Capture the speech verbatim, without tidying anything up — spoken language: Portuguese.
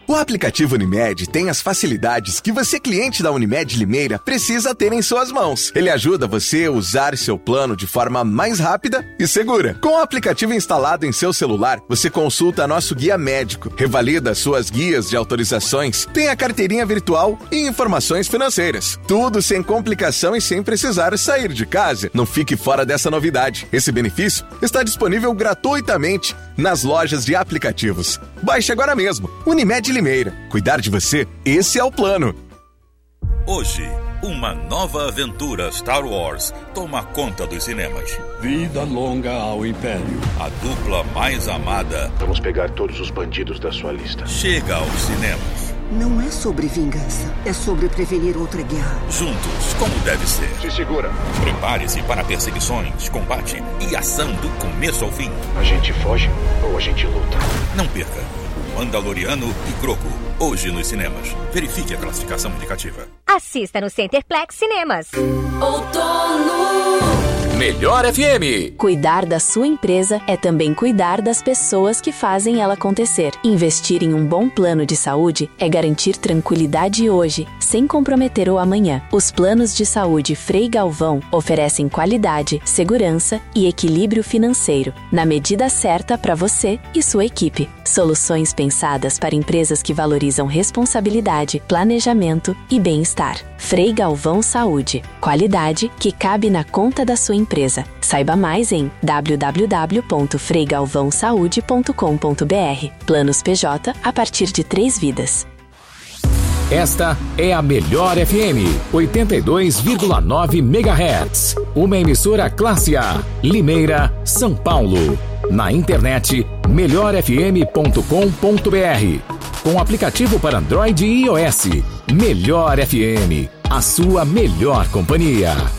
O aplicativo Unimed tem as facilidades que você, cliente da Unimed Limeira, precisa ter em suas mãos. Ele ajuda você a usar seu plano de forma mais rápida e segura. Com o aplicativo instalado em seu celular, você consulta nosso guia médico, revalida suas guias de autorizações, tem a carteirinha virtual e informações financeiras. Tudo sem complicação e sem precisar sair de casa. Não fique fora dessa novidade. Esse benefício está disponível gratuitamente nas lojas de aplicativos. Baixe agora mesmo. Unimed Limeira. Cuidar de você, esse é o plano. Hoje, uma nova aventura Star Wars toma conta dos cinemas. Vida longa ao Império. A dupla mais amada... Vamos pegar todos os bandidos da sua lista. Chega aos cinemas. Não é sobre vingança, é sobre prevenir outra guerra. Juntos, como deve ser. Se segura. Prepare-se para perseguições, combate e ação do começo ao fim. A gente foge ou a gente luta? Não perca. O Mandaloriano e Grogu. Hoje nos cinemas. Verifique a classificação indicativa. Assista no Centerplex Cinemas. Outono. Melhor F M. Cuidar da sua empresa é também cuidar das pessoas que fazem ela acontecer. Investir em um bom plano de saúde é garantir tranquilidade hoje, sem comprometer o amanhã. Os planos de saúde Frei Galvão oferecem qualidade, segurança e equilíbrio financeiro, na medida certa para você e sua equipe. Soluções pensadas para empresas que valorizam responsabilidade, planejamento e bem-estar. Frei Galvão Saúde. Qualidade que cabe na conta da sua empresa. Saiba mais em w w w ponto frei galvão saúde ponto com ponto b r. Planos P J a partir de três vidas. Esta é a Melhor F M, oitenta e dois vírgula nove megahertz. Uma emissora classe A, Limeira, São Paulo. Na internet, melhor f m ponto com ponto b r. Com aplicativo para Android e iOS. Melhor F M, a sua melhor companhia.